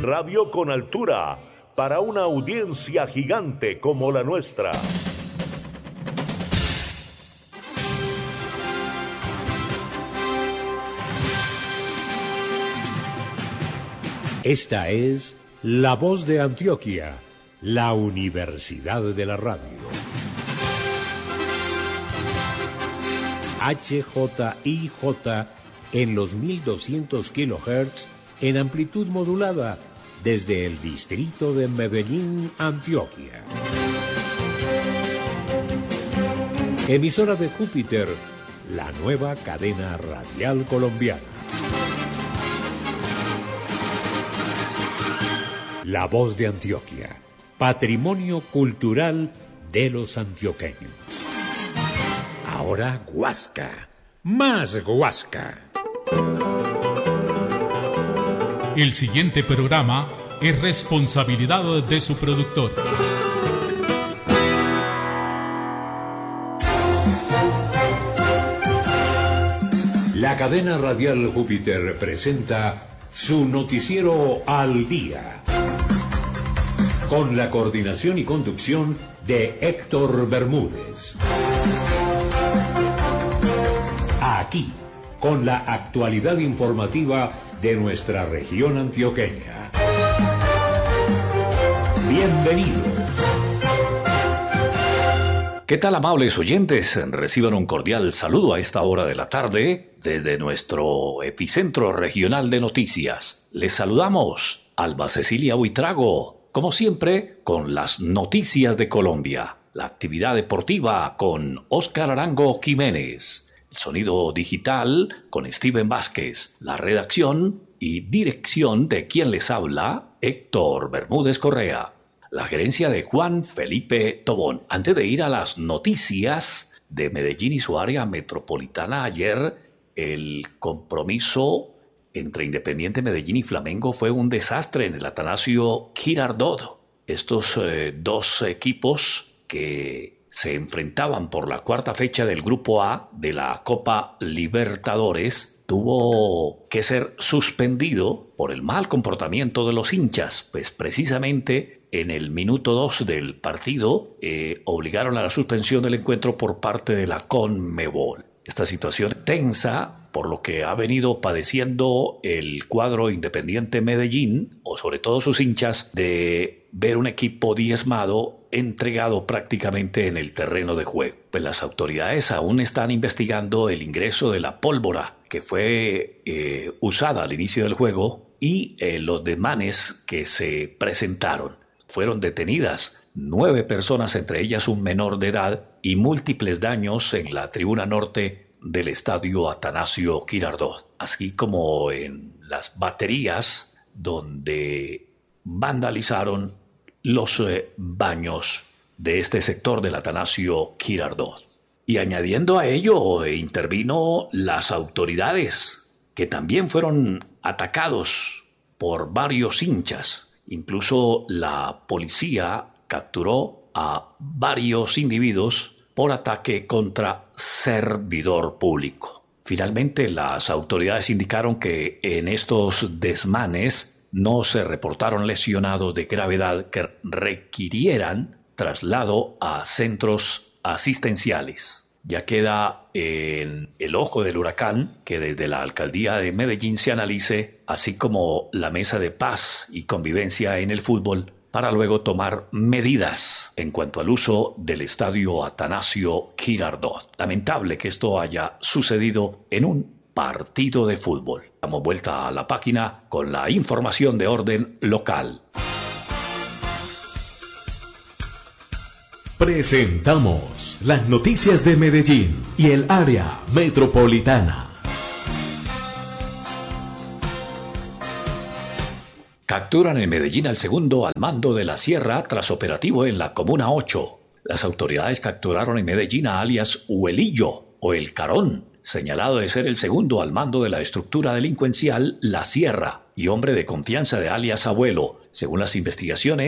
Radio con altura para una audiencia gigante como la nuestra. Esta es La Voz de Antioquia, la Universidad de la Radio. HJIJ en los 1200 kHz en amplitud modulada desde el distrito de Medellín, Antioquia. Emisora de Júpiter, la nueva cadena radial colombiana. La Voz de Antioquia, patrimonio cultural de los antioqueños. Ahora Guasca, más Guasca. El siguiente programa es responsabilidad de su productor. La cadena radial Júpiter presenta su noticiero Al Día, con la coordinación y conducción de Héctor Bermúdez. Aquí, con la actualidad informativa de nuestra región antioqueña. Bienvenidos. ¿Qué tal, amables oyentes? Reciban un cordial saludo a esta hora de la tarde desde nuestro epicentro regional de noticias. Les saludamos, Alba Cecilia Buitrago, como siempre, con las noticias de Colombia, la actividad deportiva con Óscar Arango Jiménez, el sonido digital con Steven Vázquez, la redacción y dirección de quien les habla, Héctor Bermúdez Correa, la gerencia de Juan Felipe Tobón. Antes de ir a las noticias de Medellín y su área metropolitana, ayer el compromiso entre Independiente Medellín y Flamengo fue un desastre en el Atanasio Girardot. Estos dos equipos que se enfrentaban por la cuarta fecha del Grupo A de la Copa Libertadores tuvo que ser suspendido por el mal comportamiento de los hinchas, pues precisamente en el minuto 2 del partido obligaron a la suspensión del encuentro por parte de la CONMEBOL. Esta situación tensa, por lo que ha venido padeciendo el cuadro Independiente Medellín, o sobre todo sus hinchas, de ver un equipo diezmado, entregado prácticamente en el terreno de juego. Pues las autoridades aún están investigando el ingreso de la pólvora que fue usada al inicio del juego y los desmanes que se presentaron. Fueron detenidas 9 personas, entre ellas un menor de edad, y múltiples daños en la tribuna norte del estadio Atanasio Girardot, así como en las baterías donde vandalizaron los baños de este sector del Atanasio Girardot. Y añadiendo a ello, intervino las autoridades, que también fueron atacados por varios hinchas. Incluso la policía capturó a varios individuos por ataque contra servidor público. Finalmente, las autoridades indicaron que en estos desmanes no se reportaron lesionados de gravedad que requirieran traslado a centros asistenciales. Ya queda en el ojo del huracán que desde la alcaldía de Medellín se analice, así como la mesa de paz y convivencia en el fútbol, para luego tomar medidas en cuanto al uso del estadio Atanasio Girardot. Lamentable que esto haya sucedido en un partido de fútbol. Damos vuelta a la página con la información de orden local. Presentamos las noticias de Medellín y el área metropolitana. Capturan en Medellín al segundo al mando de la Sierra tras operativo en la Comuna 8. Las autoridades capturaron en Medellín a alias Huelillo o El Carón, señalado de ser el segundo al mando de la estructura delincuencial La Sierra y hombre de confianza de alias Abuelo. Según las investigaciones,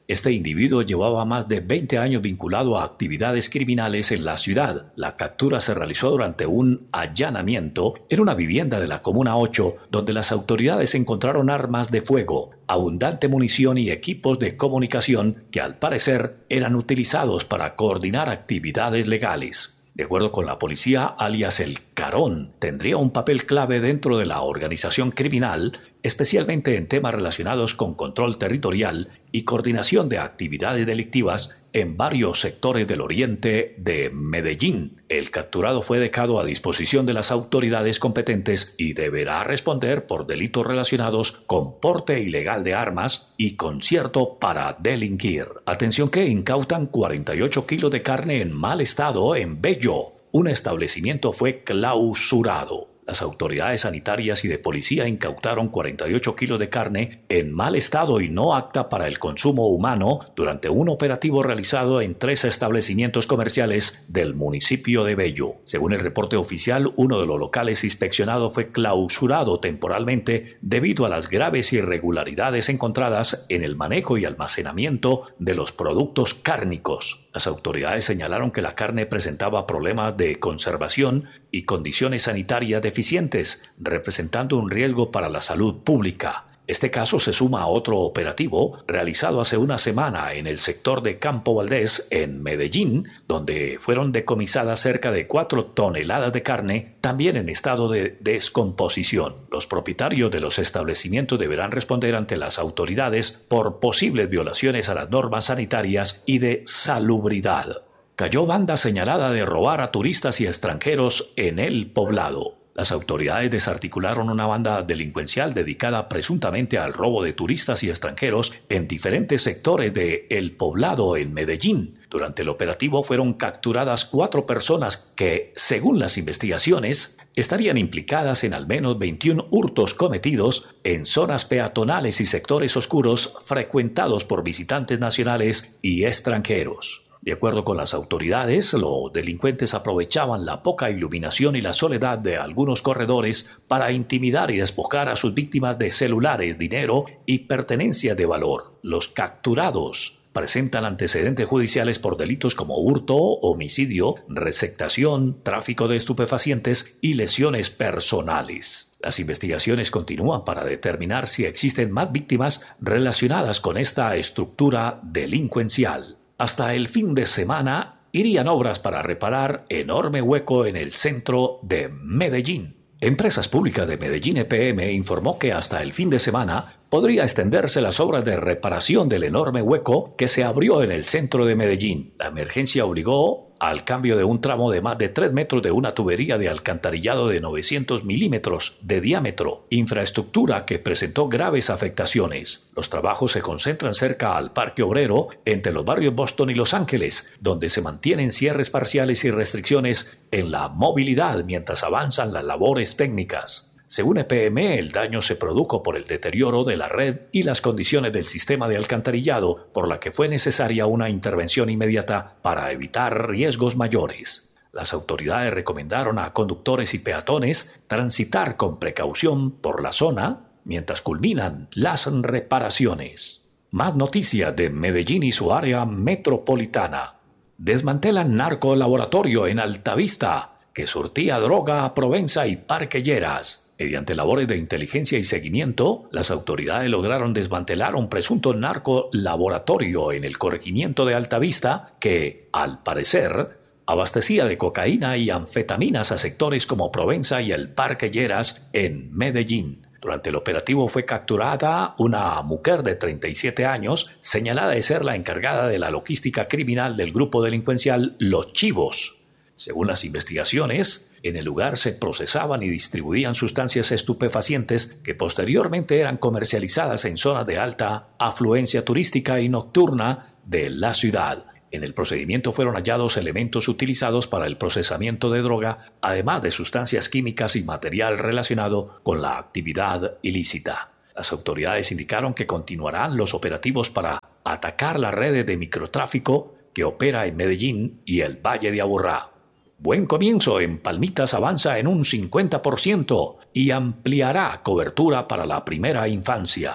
Este individuo llevaba más de 20 años vinculado a actividades criminales en la ciudad. La captura se realizó durante un allanamiento en una vivienda de la Comuna 8, donde las autoridades encontraron armas de fuego, abundante munición y equipos de comunicación que al parecer eran utilizados para coordinar actividades legales. De acuerdo con la policía, alias El Carón tendría un papel clave dentro de la organización criminal, especialmente en temas relacionados con control territorial y coordinación de actividades delictivas en varios sectores del oriente de Medellín. El capturado fue dejado a disposición de las autoridades competentes y deberá responder por delitos relacionados con porte ilegal de armas y concierto para delinquir. Atención que incautan 48 kilos de carne en mal estado en Bello. Un establecimiento fue clausurado. Las autoridades sanitarias y de policía incautaron 48 kilos de carne en mal estado y no apta para el consumo humano durante un operativo realizado en 3 establecimientos comerciales del municipio de Bello. Según el reporte oficial, uno de los locales inspeccionados fue clausurado temporalmente debido a las graves irregularidades encontradas en el manejo y almacenamiento de los productos cárnicos. Las autoridades señalaron que la carne presentaba problemas de conservación y condiciones sanitarias deficientes, representando un riesgo para la salud pública. Este caso se suma a otro operativo realizado hace una semana en el sector de Campo Valdés, en Medellín, donde fueron decomisadas cerca de 4 toneladas de carne, también en estado de descomposición. Los propietarios de los establecimientos deberán responder ante las autoridades por posibles violaciones a las normas sanitarias y de salubridad. Cayó banda señalada de robar a turistas y extranjeros en El Poblado. Las autoridades desarticularon una banda delincuencial dedicada presuntamente al robo de turistas y extranjeros en diferentes sectores de El Poblado, en Medellín. Durante el operativo fueron capturadas 4 personas que, según las investigaciones, estarían implicadas en al menos 21 hurtos cometidos en zonas peatonales y sectores oscuros frecuentados por visitantes nacionales y extranjeros. De acuerdo con las autoridades, los delincuentes aprovechaban la poca iluminación y la soledad de algunos corredores para intimidar y despojar a sus víctimas de celulares, dinero y pertenencias de valor. Los capturados presentan antecedentes judiciales por delitos como hurto, homicidio, receptación, tráfico de estupefacientes y lesiones personales. Las investigaciones continúan para determinar si existen más víctimas relacionadas con esta estructura delincuencial. Hasta el fin de semana irían obras para reparar enorme hueco en el centro de Medellín. Empresas Públicas de Medellín EPM informó que hasta el fin de semana podría extenderse las obras de reparación del enorme hueco que se abrió en el centro de Medellín. La emergencia obligó al cambio de un tramo de más de 3 metros de una tubería de alcantarillado de 900 milímetros de diámetro, infraestructura que presentó graves afectaciones. Los trabajos se concentran cerca al Parque Obrero, entre los barrios Boston y Los Ángeles, donde se mantienen cierres parciales y restricciones en la movilidad mientras avanzan las labores técnicas. Según EPM, el daño se produjo por el deterioro de la red y las condiciones del sistema de alcantarillado, por la que fue necesaria una intervención inmediata para evitar riesgos mayores. Las autoridades recomendaron a conductores y peatones transitar con precaución por la zona mientras culminan las reparaciones. Más noticias de Medellín y su área metropolitana. Desmantelan narcolaboratorio en Altavista que surtía droga a Provenza y Parque Lleras. Mediante labores de inteligencia y seguimiento, las autoridades lograron desmantelar un presunto narcolaboratorio en el corregimiento de Altavista que, al parecer, abastecía de cocaína y anfetaminas a sectores como Provenza y el Parque Lleras en Medellín. Durante el operativo fue capturada una mujer de 37 años, señalada de ser la encargada de la logística criminal del grupo delincuencial Los Chivos. Según las investigaciones, en el lugar se procesaban y distribuían sustancias estupefacientes que posteriormente eran comercializadas en zonas de alta afluencia turística y nocturna de la ciudad. En el procedimiento fueron hallados elementos utilizados para el procesamiento de droga, además de sustancias químicas y material relacionado con la actividad ilícita. Las autoridades indicaron que continuarán los operativos para atacar las redes de microtráfico que opera en Medellín y el Valle de Aburrá. Buen comienzo en Palmitas avanza en un 50% y ampliará cobertura para la primera infancia.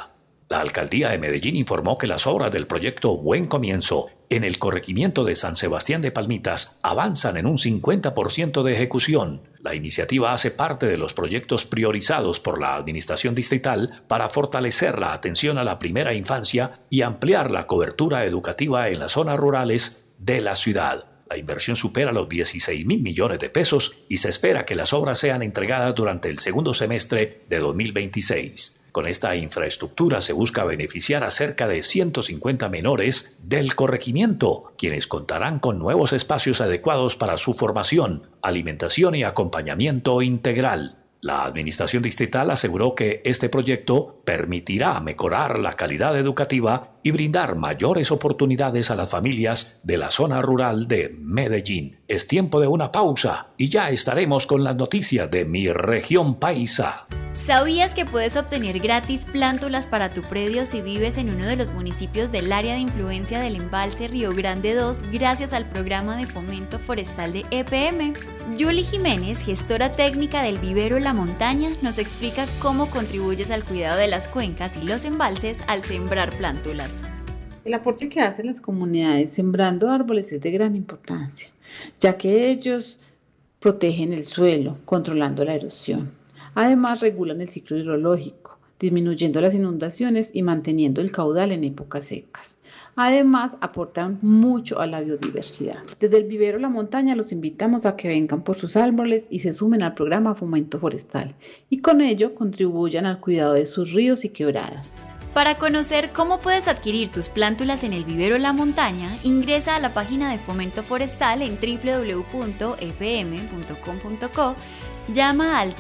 La alcaldía de Medellín informó que las obras del proyecto Buen Comienzo en el corregimiento de San Sebastián de Palmitas avanzan en un 50% de ejecución. La iniciativa hace parte de los proyectos priorizados por la Administración Distrital para fortalecer la atención a la primera infancia y ampliar la cobertura educativa en las zonas rurales de la ciudad. La inversión supera los 16.000 millones de pesos y se espera que las obras sean entregadas durante el segundo semestre de 2026. Con esta infraestructura se busca beneficiar a cerca de 150 menores del corregimiento, quienes contarán con nuevos espacios adecuados para su formación, alimentación y acompañamiento integral. La Administración Distrital aseguró que este proyecto permitirá mejorar la calidad educativa y brindar mayores oportunidades a las familias de la zona rural de Medellín. Es tiempo de una pausa y ya estaremos con las noticias de mi región paisa. ¿Sabías que puedes obtener gratis plántulas para tu predio si vives en uno de los municipios del área de influencia del embalse Río Grande 2 gracias al programa de fomento forestal de EPM? Yuli Jiménez, gestora técnica del vivero La Montaña, nos explica cómo contribuyes al cuidado de las cuencas y los embalses al sembrar plántulas. El aporte que hacen las comunidades sembrando árboles es de gran importancia, ya que ellos protegen el suelo, controlando la erosión. Además, regulan el ciclo hidrológico, disminuyendo las inundaciones y manteniendo el caudal en épocas secas. Además, aportan mucho a la biodiversidad. Desde el vivero La Montaña los invitamos a que vengan por sus árboles y se sumen al programa Fomento Forestal y con ello contribuyan al cuidado de sus ríos y quebradas. Para conocer cómo puedes adquirir tus plántulas en el vivero La Montaña, ingresa a la página de Fomento Forestal en www.epm.com.co, llama al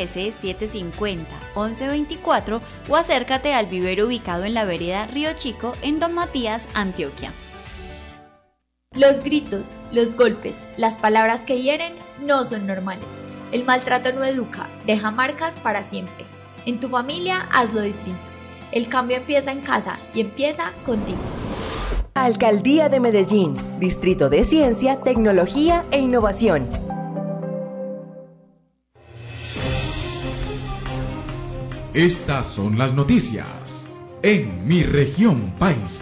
313-750-1124 o acércate al vivero ubicado en la vereda Río Chico en Don Matías, Antioquia. Los gritos, los golpes, las palabras que hieren no son normales. El maltrato no educa, deja marcas para siempre. En tu familia, hazlo distinto. El cambio empieza en casa y empieza contigo. Alcaldía de Medellín, Distrito de Ciencia, Tecnología e Innovación. Estas son las noticias en mi región paisa.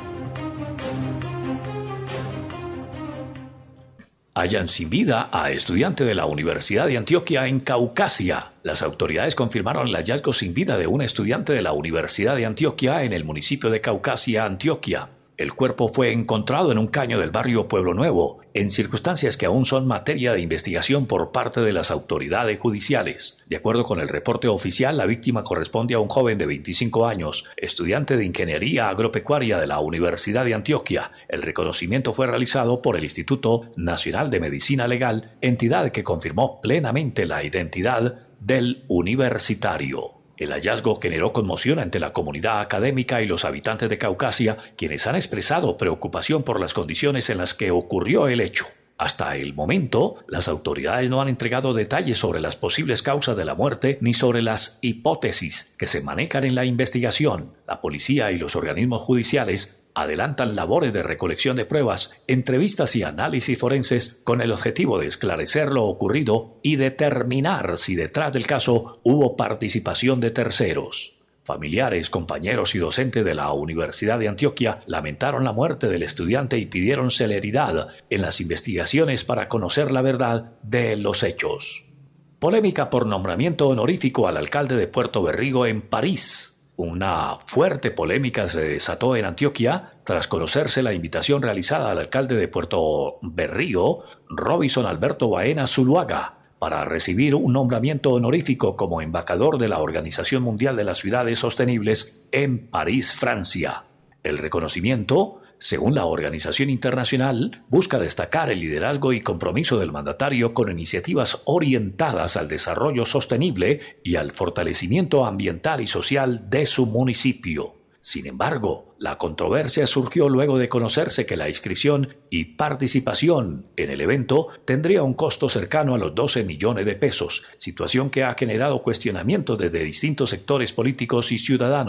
Hallan sin vida a estudiante de la Universidad de Antioquia en Caucasia. Las autoridades confirmaron el hallazgo sin vida de un estudiante de la Universidad de Antioquia en el municipio de Caucasia, Antioquia. El cuerpo fue encontrado en un caño del barrio Pueblo Nuevo, en circunstancias que aún son materia de investigación por parte de las autoridades judiciales. De acuerdo con el reporte oficial, la víctima corresponde a un joven de 25 años, estudiante de Ingeniería Agropecuaria de la Universidad de Antioquia. El reconocimiento fue realizado por el Instituto Nacional de Medicina Legal, entidad que confirmó plenamente la identidad del universitario. El hallazgo generó conmoción ante la comunidad académica y los habitantes de Caucasia, quienes han expresado preocupación por las condiciones en las que ocurrió el hecho. Hasta el momento, las autoridades no han entregado detalles sobre las posibles causas de la muerte ni sobre las hipótesis que se manejan en la investigación. La policía y los organismos judiciales adelantan labores de recolección de pruebas, entrevistas y análisis forenses con el objetivo de esclarecer lo ocurrido y determinar si detrás del caso hubo participación de terceros. Familiares, compañeros y docentes de la Universidad de Antioquia lamentaron la muerte del estudiante y pidieron celeridad en las investigaciones para conocer la verdad de los hechos. Polémica por nombramiento honorífico al alcalde de Puerto Berrío en París. Una fuerte polémica se desató en Antioquia tras conocerse la invitación realizada al alcalde de Puerto Berrío, Robinson Alberto Baena Zuluaga, para recibir un nombramiento honorífico como embajador de la Organización Mundial de las Ciudades Sostenibles en París, Francia. El reconocimiento, según la organización internacional, busca destacar el liderazgo y compromiso del mandatario con iniciativas orientadas al desarrollo sostenible y al fortalecimiento ambiental y social de su municipio. Sin embargo, la controversia surgió luego de conocerse que la inscripción y participación en el evento tendría un costo cercano a los 12 millones de pesos, situación que ha generado cuestionamientos desde distintos sectores políticos y ciudadanos.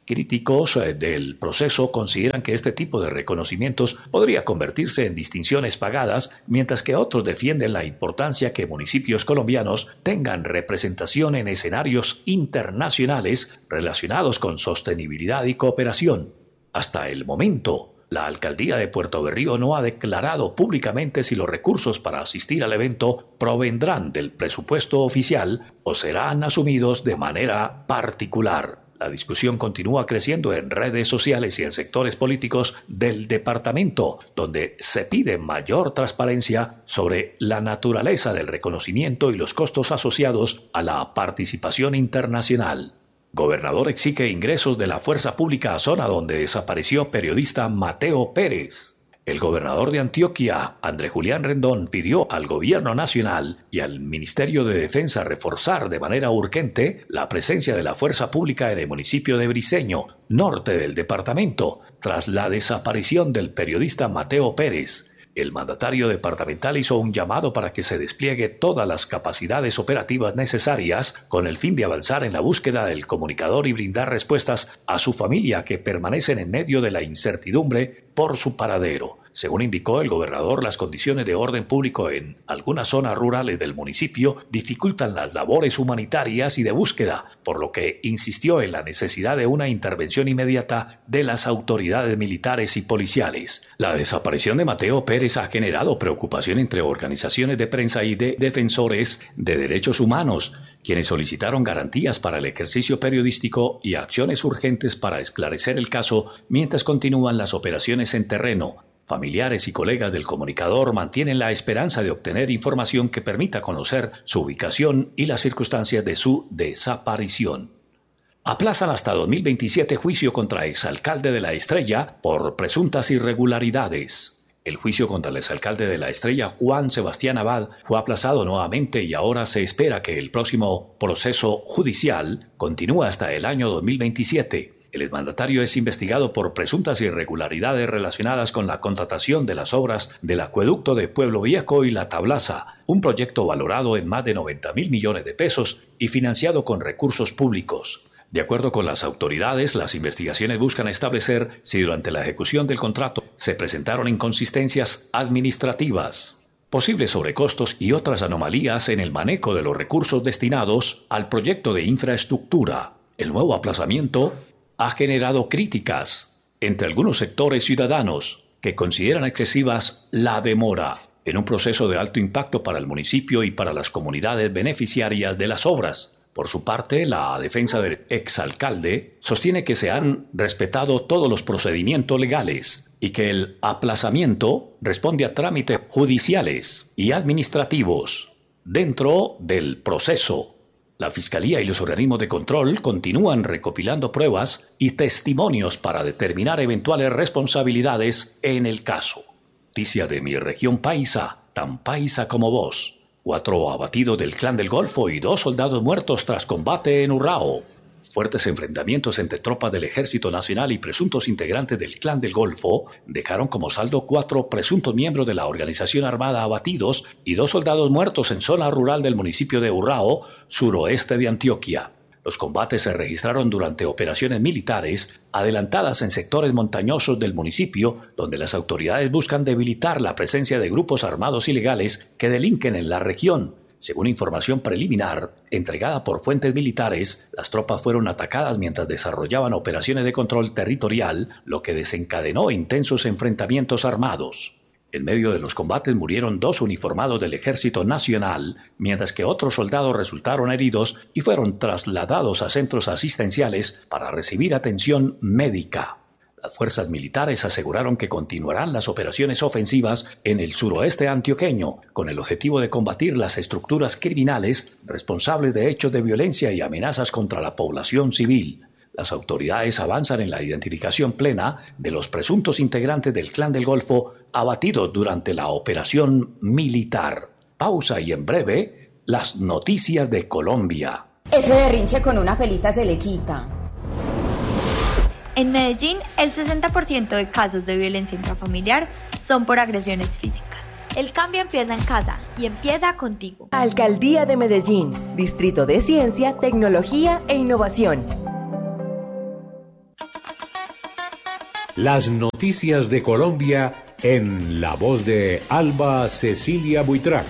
Críticos del proceso consideran que este tipo de reconocimientos podría convertirse en distinciones pagadas, mientras que otros defienden la importancia que municipios colombianos tengan representación en escenarios internacionales relacionados con sostenibilidad y cooperación. Hasta el momento, la alcaldía de Puerto Berrío no ha declarado públicamente si los recursos para asistir al evento provendrán del presupuesto oficial o serán asumidos de manera particular. La discusión continúa creciendo en redes sociales y en sectores políticos del departamento, donde se pide mayor transparencia sobre la naturaleza del reconocimiento y los costos asociados a la participación internacional. Gobernador exige ingresos de la fuerza pública a zona donde desapareció periodista Mateo Pérez. El gobernador de Antioquia, Andrés Julián Rendón, pidió al Gobierno Nacional y al Ministerio de Defensa reforzar de manera urgente la presencia de la fuerza pública en el municipio de Briceño, norte del departamento, tras la desaparición del periodista Mateo Pérez. El mandatario departamental hizo un llamado para que se despliegue todas las capacidades operativas necesarias con el fin de avanzar en la búsqueda del comunicador y brindar respuestas a su familia que permanecen en medio de la incertidumbre por su paradero. Según indicó el gobernador, las condiciones de orden público en algunas zonas rurales del municipio dificultan las labores humanitarias y de búsqueda, por lo que insistió en la necesidad de una intervención inmediata de las autoridades militares y policiales. La desaparición de Mateo Pérez ha generado preocupación entre organizaciones de prensa y de defensores de derechos humanos, quienes solicitaron garantías para el ejercicio periodístico y acciones urgentes para esclarecer el caso mientras continúan las operaciones en terreno. Familiares y colegas del comunicador mantienen la esperanza de obtener información que permita conocer su ubicación y las circunstancias de su desaparición. Aplazan hasta 2027 juicio contra exalcalde de La Estrella por presuntas irregularidades. El juicio contra el exalcalde de La Estrella, Juan Sebastián Abad, fue aplazado nuevamente y ahora se espera que el próximo proceso judicial continúe hasta el año 2027. El exmandatario es investigado por presuntas irregularidades relacionadas con la contratación de las obras del acueducto de Pueblo Viejo y La Tablaza, un proyecto valorado en más de 90.000 millones de pesos y financiado con recursos públicos. De acuerdo con las autoridades, las investigaciones buscan establecer si durante la ejecución del contrato se presentaron inconsistencias administrativas, posibles sobrecostos y otras anomalías en el manejo de los recursos destinados al proyecto de infraestructura. El nuevo aplazamiento ha generado críticas entre algunos sectores ciudadanos que consideran excesivas la demora en un proceso de alto impacto para el municipio y para las comunidades beneficiarias de las obras. Por su parte, la defensa del exalcalde sostiene que se han respetado todos los procedimientos legales y que el aplazamiento responde a trámites judiciales y administrativos dentro del proceso. La Fiscalía y los organismos de control continúan recopilando pruebas y testimonios para determinar eventuales responsabilidades en el caso. Noticia de mi región paisa, tan paisa como vos. 4 abatidos del Clan del Golfo y 2 soldados muertos tras combate en Urrao. Fuertes enfrentamientos entre tropas del Ejército Nacional y presuntos integrantes del Clan del Golfo dejaron como saldo 4 presuntos miembros de la organización armada abatidos y 2 soldados muertos en zona rural del municipio de Urrao, suroeste de Antioquia. Los combates se registraron durante operaciones militares adelantadas en sectores montañosos del municipio, donde las autoridades buscan debilitar la presencia de grupos armados ilegales que delinquen en la región. Según información preliminar, entregada por fuentes militares, las tropas fueron atacadas mientras desarrollaban operaciones de control territorial, lo que desencadenó intensos enfrentamientos armados. En medio de los combates murieron 2 uniformados del Ejército Nacional, mientras que otros soldados resultaron heridos y fueron trasladados a centros asistenciales para recibir atención médica. Las fuerzas militares aseguraron que continuarán las operaciones ofensivas en el suroeste antioqueño, con el objetivo de combatir las estructuras criminales responsables de hechos de violencia y amenazas contra la población civil. Las autoridades avanzan en la identificación plena de los presuntos integrantes del Clan del Golfo abatidos durante la operación militar. Pausa y en breve, las noticias de Colombia. Ese berrinche con una pelita se le quita. En Medellín, el 60% de casos de violencia intrafamiliar son por agresiones físicas. El cambio empieza en casa y empieza contigo. Alcaldía de Medellín, Distrito de Ciencia, Tecnología e Innovación. Las noticias de Colombia en la voz de Alba Cecilia Buitrago.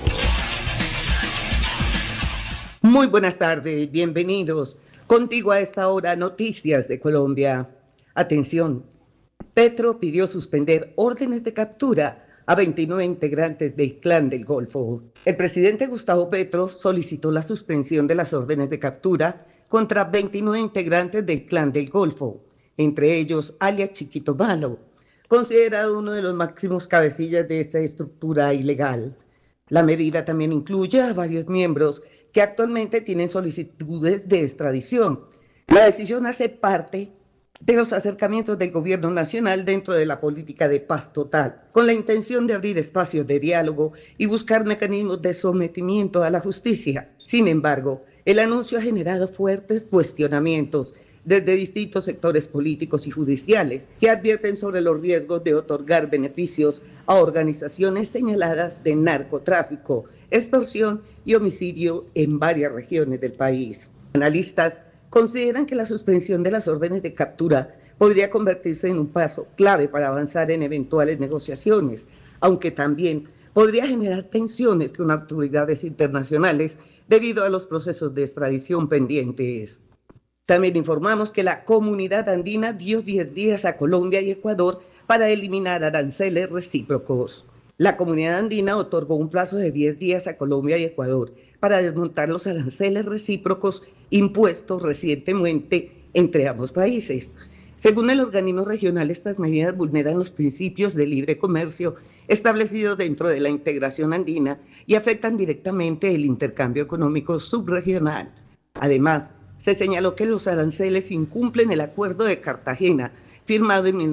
Muy buenas tardes, bienvenidos. Contigo a esta hora, Noticias de Colombia. Atención, Petro pidió suspender órdenes de captura a 29 integrantes del Clan del Golfo. El presidente Gustavo Petro solicitó la suspensión de las órdenes de captura contra 29 integrantes del Clan del Golfo, entre ellos alias Chiquito Malo, considerado uno de los máximos cabecillas de esta estructura ilegal. La medida también incluye a varios miembros que actualmente tienen solicitudes de extradición. La decisión hace parte de los acercamientos del gobierno nacional dentro de la política de paz total, con la intención de abrir espacios de diálogo y buscar mecanismos de sometimiento a la justicia. Sin embargo, el anuncio ha generado fuertes cuestionamientos desde distintos sectores políticos y judiciales que advierten sobre los riesgos de otorgar beneficios a organizaciones señaladas de narcotráfico, extorsión y homicidio en varias regiones del país. Analistas consideran que la suspensión de las órdenes de captura podría convertirse en un paso clave para avanzar en eventuales negociaciones, aunque también podría generar tensiones con autoridades internacionales debido a los procesos de extradición pendientes. También informamos que la Comunidad Andina dio 10 días a Colombia y Ecuador para eliminar aranceles recíprocos. La Comunidad Andina otorgó un plazo de 10 días a Colombia y Ecuador para desmontar los aranceles recíprocos impuestos recientemente entre ambos países. Según el organismo regional, estas medidas vulneran los principios de libre comercio establecidos dentro de la integración andina y afectan directamente el intercambio económico subregional. Además, se señaló que los aranceles incumplen el Acuerdo de Cartagena, firmado en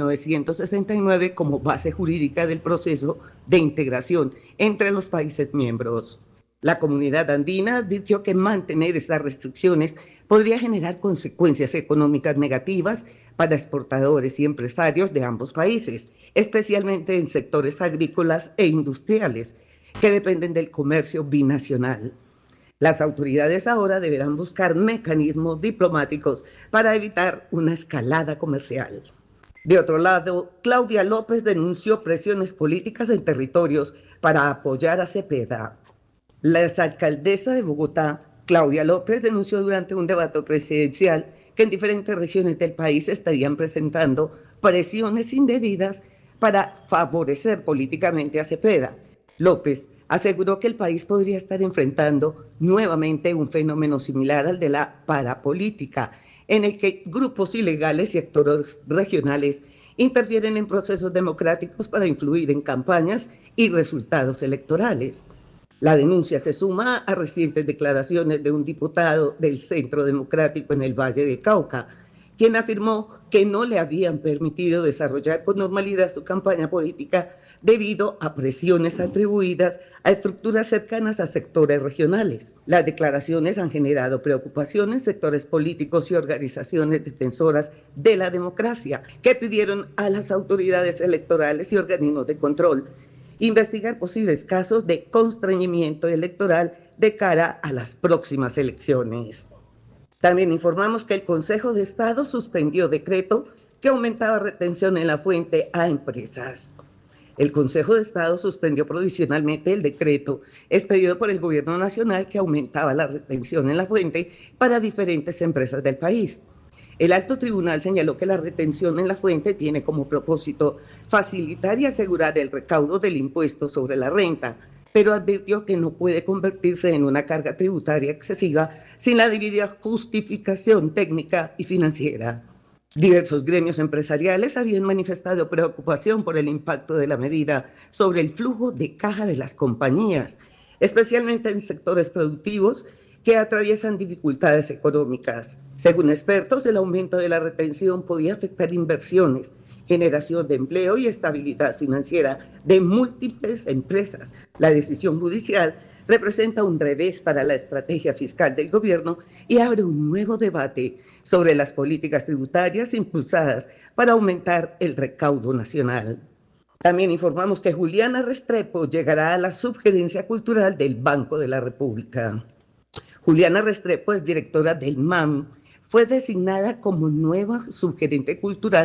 1969 como base jurídica del proceso de integración entre los países miembros. La Comunidad Andina advirtió que mantener esas restricciones podría generar consecuencias económicas negativas para exportadores y empresarios de ambos países, especialmente en sectores agrícolas e industriales, que dependen del comercio binacional. Las autoridades ahora deberán buscar mecanismos diplomáticos para evitar una escalada comercial. De otro lado, Claudia López denunció presiones políticas en territorios para apoyar a Cepeda. La exalcaldesa de Bogotá, Claudia López, denunció durante un debate presidencial que en diferentes regiones del país estarían presentando presiones indebidas para favorecer políticamente a Cepeda. López aseguró que el país podría estar enfrentando nuevamente un fenómeno similar al de la parapolítica, en el que grupos ilegales y actores regionales interfieren en procesos democráticos para influir en campañas y resultados electorales. La denuncia se suma a recientes declaraciones de un diputado del Centro Democrático en el Valle del Cauca, quien afirmó que no le habían permitido desarrollar con normalidad su campaña política debido a presiones atribuidas a estructuras cercanas a sectores regionales. Las declaraciones han generado preocupación en sectores políticos y organizaciones defensoras de la democracia, que pidieron a las autoridades electorales y organismos de control investigar posibles casos de constreñimiento electoral de cara a las próximas elecciones. También informamos que el Consejo de Estado suspendió decreto que aumentaba retención en la fuente a empresas. El Consejo de Estado suspendió provisionalmente el decreto expedido por el Gobierno Nacional que aumentaba la retención en la fuente para diferentes empresas del país. El alto tribunal señaló que la retención en la fuente tiene como propósito facilitar y asegurar el recaudo del impuesto sobre la renta, pero advirtió que no puede convertirse en una carga tributaria excesiva sin la debida justificación técnica y financiera. Diversos gremios empresariales habían manifestado preocupación por el impacto de la medida sobre el flujo de caja de las compañías, especialmente en sectores productivos que atraviesan dificultades económicas. Según expertos, el aumento de la retención podía afectar inversiones, generación de empleo y estabilidad financiera de múltiples empresas. La decisión judicial representa un revés para la estrategia fiscal del gobierno y abre un nuevo debate sobre las políticas tributarias impulsadas para aumentar el recaudo nacional. También informamos que Juliana Restrepo llegará a la subgerencia cultural del Banco de la República. Juliana Restrepo es directora del MAM, fue designada como nueva subgerente cultural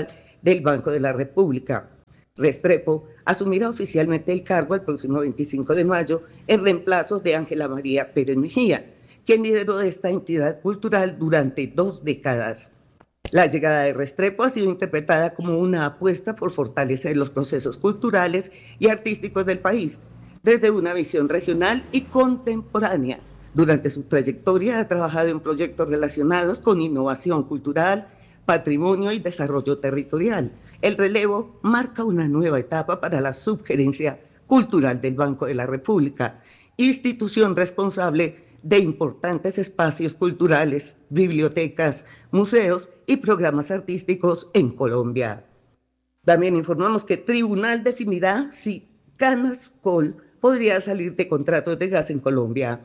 del Banco de la República. Restrepo asumirá oficialmente el cargo el próximo 25 de mayo en reemplazo de Ángela María Pérez Mejía, quien lideró esta entidad cultural durante 2 décadas. La llegada de Restrepo ha sido interpretada como una apuesta por fortalecer los procesos culturales y artísticos del país, desde una visión regional y contemporánea. Durante su trayectoria ha trabajado en proyectos relacionados con innovación cultural, patrimonio y desarrollo territorial. El relevo marca una nueva etapa para la subgerencia cultural del Banco de la República, institución responsable de importantes espacios culturales, bibliotecas, museos y programas artísticos en Colombia. También informamos que Tribunal definirá si Canascol podría salir de contratos de gas en Colombia.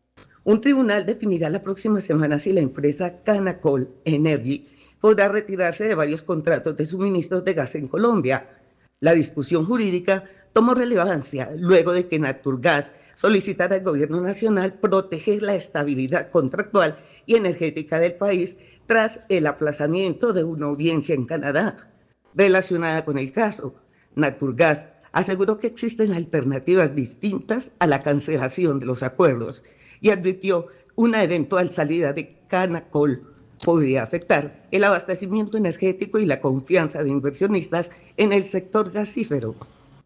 Un tribunal definirá la próxima semana si la empresa Canacol Energy podrá retirarse de varios contratos de suministros de gas en Colombia. La discusión jurídica tomó relevancia luego de que Naturgas solicitara al gobierno nacional proteger la estabilidad contractual y energética del país tras el aplazamiento de una audiencia en Canadá relacionada con el caso. Naturgas aseguró que existen alternativas distintas a la cancelación de los acuerdos y advirtió una eventual salida de Canacol podría afectar el abastecimiento energético y la confianza de inversionistas en el sector gasífero.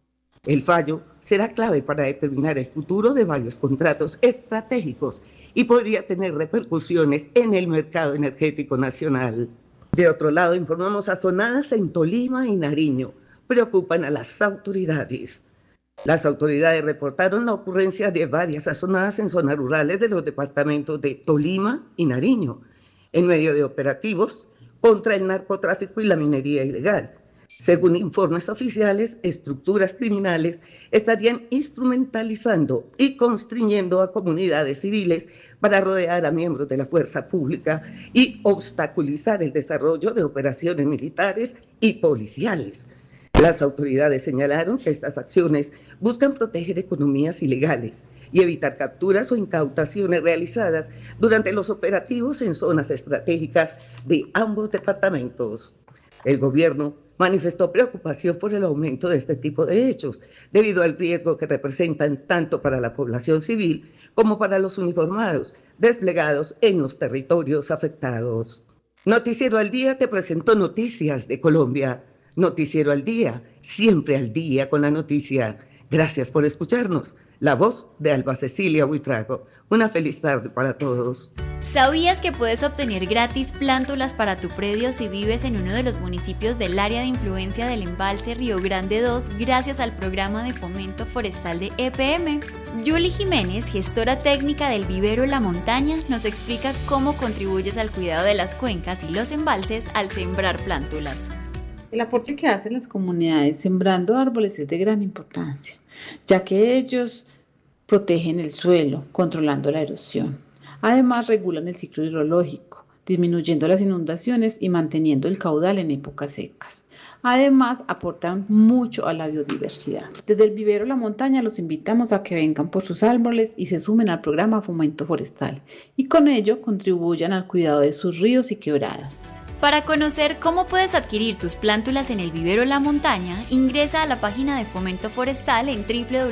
El fallo será clave para determinar el futuro de varios contratos estratégicos y podría tener repercusiones en el mercado energético nacional. De otro lado, informamos azonadas en Tolima y Nariño preocupan a las autoridades. Las autoridades reportaron la ocurrencia de varias azonadas en zonas rurales de los departamentos de Tolima y Nariño, en medio de operativos contra el narcotráfico y la minería ilegal. Según informes oficiales, estructuras criminales estarían instrumentalizando y constriñendo a comunidades civiles para rodear a miembros de la fuerza pública y obstaculizar el desarrollo de operaciones militares y policiales. Las autoridades señalaron que estas acciones buscan proteger economías ilegales y evitar capturas o incautaciones realizadas durante los operativos en zonas estratégicas de ambos departamentos. El gobierno manifestó preocupación por el aumento de este tipo de hechos, debido al riesgo que representan tanto para la población civil como para los uniformados desplegados en los territorios afectados. Noticiero al Día te presentó Noticias de Colombia. Noticiero al Día, siempre al día con la noticia. Gracias por escucharnos. La voz de Alba Cecilia Buitrago. Una feliz tarde para todos. ¿Sabías que puedes obtener gratis plántulas para tu predio si vives en uno de los municipios del área de influencia del embalse Río Grande 2 gracias al programa de fomento forestal de EPM? Yuli Jiménez, gestora técnica del vivero La Montaña, nos explica cómo contribuyes al cuidado de las cuencas y los embalses al sembrar plántulas. El aporte que hacen las comunidades sembrando árboles es de gran importancia, ya que ellos protegen el suelo, controlando la erosión. Además, regulan el ciclo hidrológico, disminuyendo las inundaciones y manteniendo el caudal en épocas secas. Además, aportan mucho a la biodiversidad. Desde el vivero La Montaña los invitamos a que vengan por sus árboles y se sumen al programa Fomento Forestal y con ello contribuyan al cuidado de sus ríos y quebradas. Para conocer cómo puedes adquirir tus plántulas en el vivero La Montaña, ingresa a la página de Fomento Forestal en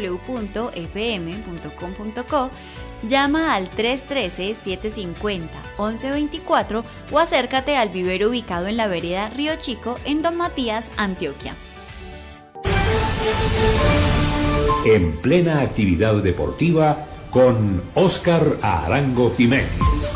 www.epm.com.co, llama al 313-750-1124 o acércate al vivero ubicado en la vereda Río Chico en Don Matías, Antioquia. En plena actividad deportiva con Óscar Arango Jiménez.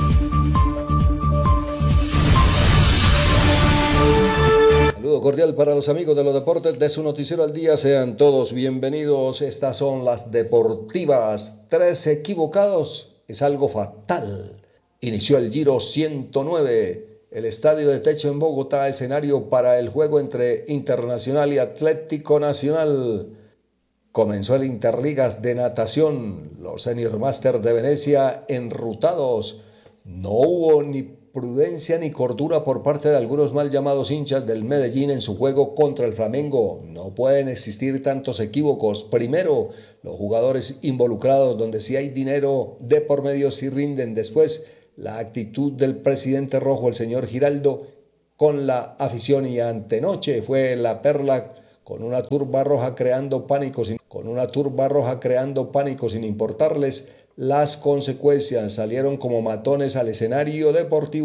Saludo cordial para los amigos de los deportes de su noticiero al día. Sean todos bienvenidos. Estas son las deportivas. 3 equivocados es algo fatal. Inició el Giro 109. El estadio de Techo en Bogotá, escenario para el juego entre Internacional y Atlético Nacional. Comenzó el Interligas de natación. Los Senior Master de Venecia enrutados. No hubo ni prudencia ni cordura por parte de algunos mal llamados hinchas del Medellín en su juego contra el Flamengo. No pueden existir tantos equívocos. Primero, los jugadores involucrados, donde si hay dinero de por medio sí rinden. Después, la actitud del presidente rojo, el señor Giraldo, con la afición y antenoche fue la Perla con una turba roja creando pánico sin importarles las consecuencias. Salieron como matones al escenario deportivo